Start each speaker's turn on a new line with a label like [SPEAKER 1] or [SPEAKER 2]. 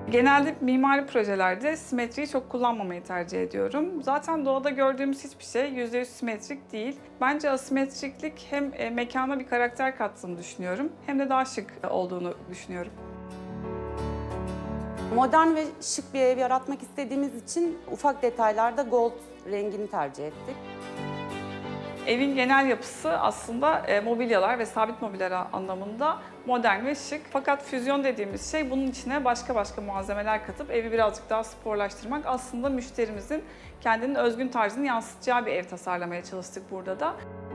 [SPEAKER 1] Genelde mimari projelerde simetriyi çok kullanmamayı tercih ediyorum. Zaten doğada gördüğümüz hiçbir şey %100 simetrik değil. Bence asimetriklik hem mekana bir karakter kattığını düşünüyorum, hem de daha şık olduğunu düşünüyorum.
[SPEAKER 2] Modern ve şık bir ev yaratmak istediğimiz için ufak detaylarda gold rengini tercih ettik.
[SPEAKER 1] Evin genel yapısı aslında mobilyalar ve sabit mobilyalar anlamında modern ve şık. Fakat füzyon dediğimiz şey bunun içine başka malzemeler katıp evi birazcık daha sporlaştırmak. Aslında müşterimizin kendinin özgün tarzını yansıtacağı bir ev tasarlamaya çalıştık burada da.